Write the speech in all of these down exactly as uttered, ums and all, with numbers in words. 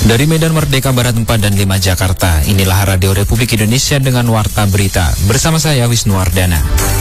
Dari Medan Merdeka Barat empat dan lima Jakarta, inilah Radio Republik Indonesia dengan Warta Berita. Bersama saya Wisnu Wardana.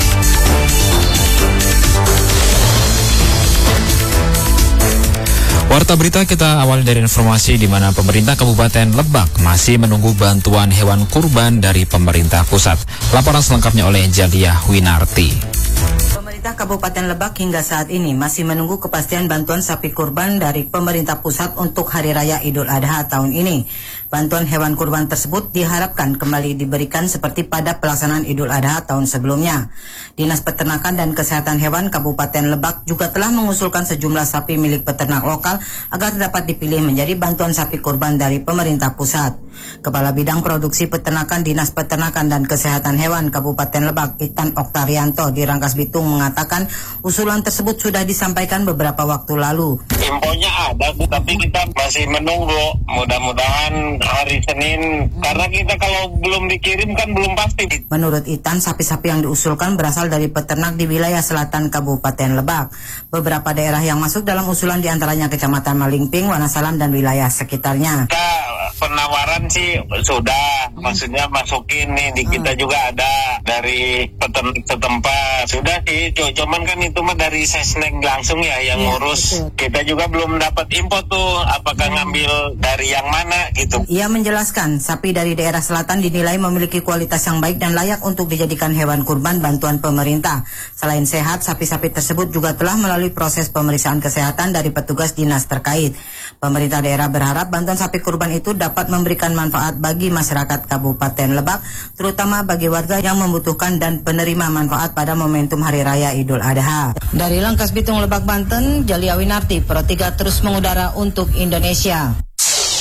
Warta Berita kita awal dari informasi di mana pemerintah Kabupaten Lebak masih menunggu bantuan hewan kurban dari pemerintah pusat. Laporan selengkapnya oleh Jaliah Winarti. Pemerintah Kabupaten Lebak hingga saat ini masih menunggu kepastian bantuan sapi kurban dari pemerintah pusat untuk Hari Raya Idul Adha tahun ini. Bantuan hewan kurban tersebut diharapkan kembali diberikan seperti pada pelaksanaan Idul Adha tahun sebelumnya. Dinas Peternakan dan Kesehatan Hewan Kabupaten Lebak juga telah mengusulkan sejumlah sapi milik peternak lokal agar dapat dipilih menjadi bantuan sapi kurban dari pemerintah pusat. Kepala Bidang Produksi Peternakan Dinas Peternakan dan Kesehatan Hewan Kabupaten Lebak, Itan Oktarianto di Rangkas Bitung mengatakan usulan tersebut sudah disampaikan beberapa waktu lalu. Infonya ada, Bu, tapi kita masih menunggu. Mudah-mudahan hari Senin, karena kita kalau belum dikirim kan belum pasti. Menurut Itan, sapi-sapi yang diusulkan berasal dari peternak di wilayah selatan Kabupaten Lebak. Beberapa daerah yang masuk dalam usulan diantaranya Kecamatan Malingping, Wonosalam, dan wilayah sekitarnya. Kita penawaran sih sudah, maksudnya masukin nih, di kita hmm. juga ada dari peternak setempat. Sudah sih, cuman kan itu mah dari Sesnek langsung ya yang ya, ngurus. Betul. Kita juga belum dapat info tuh, apakah hmm. ngambil dari yang mana gitu. Ia menjelaskan, sapi dari daerah selatan dinilai memiliki kualitas yang baik dan layak untuk dijadikan hewan kurban bantuan pemerintah. Selain sehat, sapi-sapi tersebut juga telah melalui proses pemeriksaan kesehatan dari petugas dinas terkait. Pemerintah daerah berharap bantuan sapi kurban itu dapat memberikan manfaat bagi masyarakat Kabupaten Lebak, terutama bagi warga yang membutuhkan dan penerima manfaat pada momentum Hari Raya Idul Adha. Dari Rangkas Bitung, Lebak, Banten, Jaliah Winarti, Pro tiga terus mengudara untuk Indonesia.